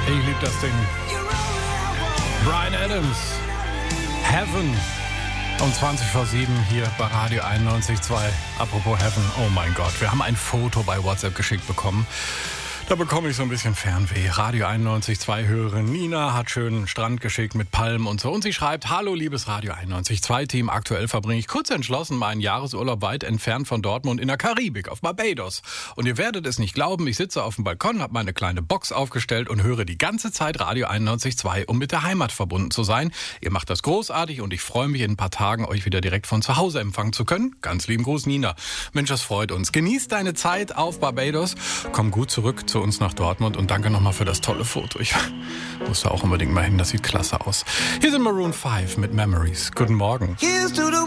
Ich liebe das Ding. Bryan Adams, Heaven. Um 20:07 hier bei Radio 91.2. Apropos Heaven, oh mein Gott, wir haben ein Foto bei WhatsApp geschickt bekommen. Da bekomme ich so ein bisschen Fernweh. Radio 91.2 Hörerin Nina hat schönen Strand geschickt mit Palmen und so. Und sie schreibt: Hallo liebes Radio 91.2 Team, aktuell verbringe ich kurz entschlossen meinen Jahresurlaub weit entfernt von Dortmund in der Karibik auf Barbados. Und ihr werdet es nicht glauben, ich sitze auf dem Balkon, habe meine kleine Box aufgestellt und höre die ganze Zeit Radio 91.2, um mit der Heimat verbunden zu sein. Ihr macht das großartig und ich freue mich in ein paar Tagen, euch wieder direkt von zu Hause empfangen zu können. Ganz lieben Gruß, Nina. Mensch, das freut uns. Genießt deine Zeit auf Barbados. Komm gut zurück zu uns nach Dortmund und danke nochmal für das tolle Foto. Ich muss da auch unbedingt mal hin, das sieht klasse aus. Hier sind Maroon 5 mit Memories. Guten Morgen.